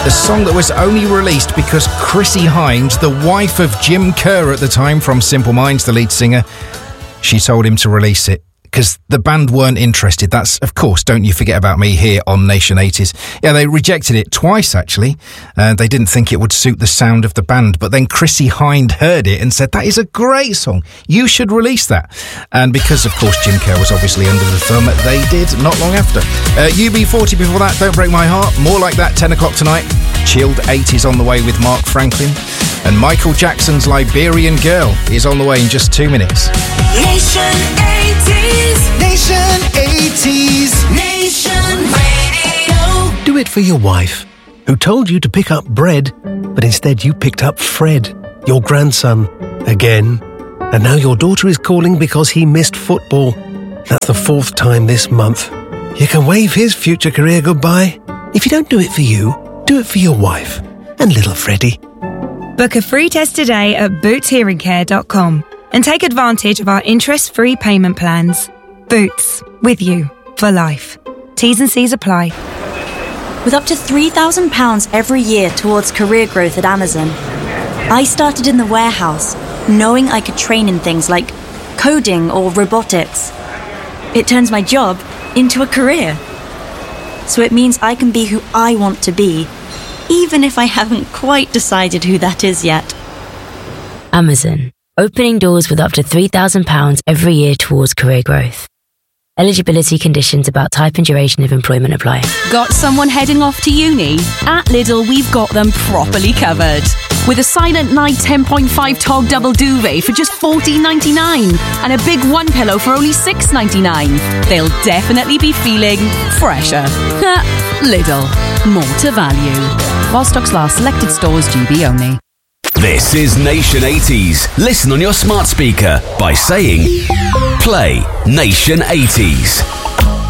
The song that was only released because Chrissie Hynde, the wife of Jim Kerr at the time from Simple Minds, the lead singer, she told him to release it because the band weren't interested. That's, of course, Don't You Forget About Me here on Nation 80s. Yeah, they rejected it twice, actually. They didn't think it would suit the sound of the band. But then Chrissie Hynde heard it and said, that is a great song. You should release that. And because, of course, Jim Kerr was obviously under the thumb, they did not long after. UB40 before that, Don't Break My Heart. More like that, 10 o'clock tonight. Chilled 80s on the way with Mark Franklin. And Michael Jackson's Liberian Girl is on the way in just 2 minutes. Nation 80s. Nation 80s. Nation Radio. Do it for your wife, who told you to pick up bread, but instead you picked up Fred, your grandson, again. And now your daughter is calling because he missed football. That's the 4th time this month. You can wave his future career goodbye. If you don't do it for you, do it for your wife and little Freddie. Book a free test today at bootshearingcare.com and take advantage of our interest-free payment plans. Boots, with you for life. T's and C's apply. With up to £3,000 every year towards career growth at Amazon, I started in the warehouse, knowing I could train in things like coding or robotics. It turns my job into a career. So it means I can be who I want to be, even if I haven't quite decided who that is yet. Amazon, opening doors with up to £3,000 every year towards career growth. Eligibility conditions about type and duration of employment apply. Got someone heading off to uni? At Lidl, we've got them properly covered. With a Silent Night 10.5 Tog double duvet for just $14.99 and a big one pillow for only $6.99. They'll definitely be feeling fresher. Lidl, more to value. While stocks last, selected stores, GB only. This is Nation 80s. Listen on your smart speaker by saying, play Nation 80s.